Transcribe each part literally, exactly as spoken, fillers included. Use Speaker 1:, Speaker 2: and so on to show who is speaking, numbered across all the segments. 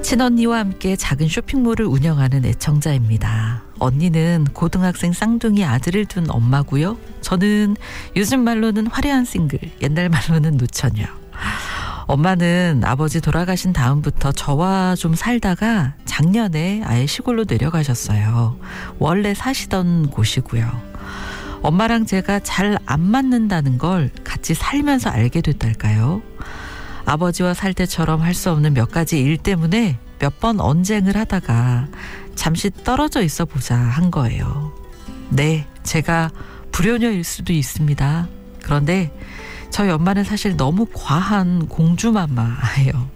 Speaker 1: 친언니와 함께 작은 쇼핑몰을 운영하는 애청자입니다. 언니는 고등학생 쌍둥이 아들을 둔 엄마고요. 저는 요즘 말로는 화려한 싱글, 옛날 말로는 노처녀. 엄마는 아버지 돌아가신 다음부터 저와 좀 살다가 작년에 아예 시골로 내려가셨어요. 원래 사시던 곳이고요. 엄마랑 제가 잘 안 맞는다는 걸 같이 살면서 알게 됐달까요? 아버지와 살 때처럼 할 수 없는 몇 가지 일 때문에 몇 번 언쟁을 하다가 잠시 떨어져 있어 보자 한 거예요. 네, 제가 불효녀일 수도 있습니다. 그런데 저희 엄마는 사실 너무 과한 공주마마예요.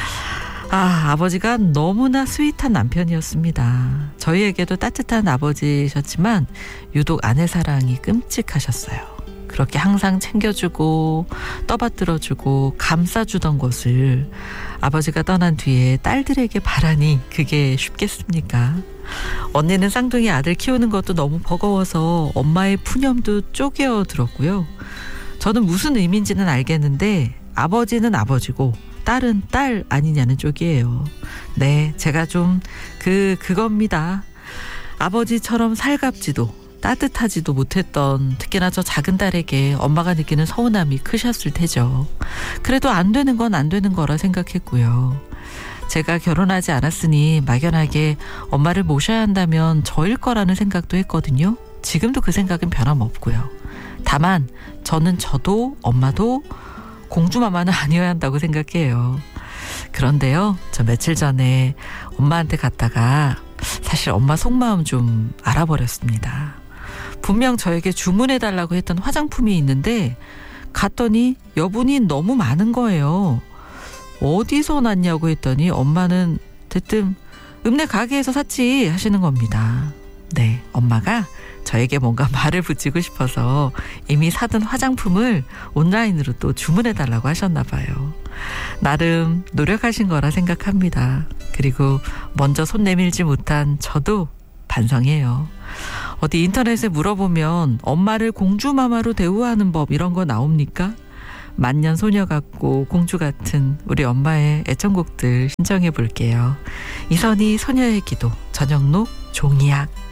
Speaker 1: 아, 아버지가 너무나 스윗한 남편이었습니다. 저희에게도 따뜻한 아버지셨지만 유독 아내 사랑이 끔찍하셨어요. 그렇게 항상 챙겨주고 떠받들어주고 감싸주던 것을 아버지가 떠난 뒤에 딸들에게 바라니 그게 쉽겠습니까? 언니는 쌍둥이 아들 키우는 것도 너무 버거워서 엄마의 푸념도 쪼개어 들었고요. 저는 무슨 의미인지는 알겠는데 아버지는 아버지고 딸은 딸 아니냐는 쪽이에요. 네, 제가 좀 그 그겁니다. 아버지처럼 살갑지도 따뜻하지도 못했던 특히나 저 작은 딸에게 엄마가 느끼는 서운함이 크셨을 테죠. 그래도 안 되는 건 안 되는 거라 생각했고요. 제가 결혼하지 않았으니 막연하게 엄마를 모셔야 한다면 저일 거라는 생각도 했거든요. 지금도 그 생각은 변함없고요. 다만 저는 저도 엄마도 공주마마는 아니어야 한다고 생각해요. 그런데요, 저 며칠 전에 엄마한테 갔다가 사실 엄마 속마음 좀 알아버렸습니다. 분명 저에게 주문해달라고 했던 화장품이 있는데 갔더니 여분이 너무 많은 거예요. 어디서 났냐고 했더니 엄마는 대뜸 읍내 가게에서 샀지 하시는 겁니다. 네, 엄마가 저에게 뭔가 말을 붙이고 싶어서 이미 사둔 화장품을 온라인으로 또 주문해달라고 하셨나 봐요. 나름 노력하신 거라 생각합니다. 그리고 먼저 손 내밀지 못한 저도 반성해요. 어디 인터넷에 물어보면 엄마를 공주마마로 대우하는 법 이런 거 나옵니까? 만년 소녀 같고 공주 같은 우리 엄마의 애청곡들 신청해 볼게요. 이선희 소녀의 기도, 전영록 종이약.